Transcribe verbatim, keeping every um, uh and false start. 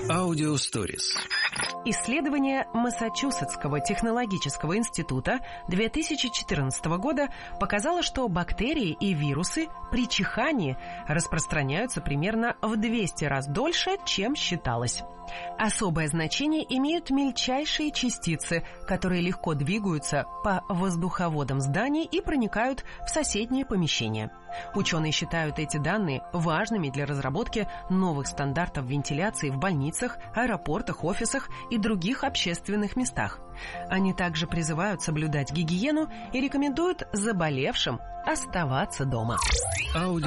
Audio Stories. Исследование Массачусетского технологического института две тысячи четырнадцатого года показало, что бактерии и вирусы при чихании распространяются примерно в двести раз дольше, чем считалось. Особое значение имеют мельчайшие частицы, которые легко двигаются по воздуховодам зданий и проникают в соседние помещения. Ученые считают эти данные важными для разработки новых стандартов вентиляции в больницах, аэропортах, офисах и других общественных местах. Они также призывают соблюдать гигиену и рекомендуют заболевшим оставаться дома. Аудио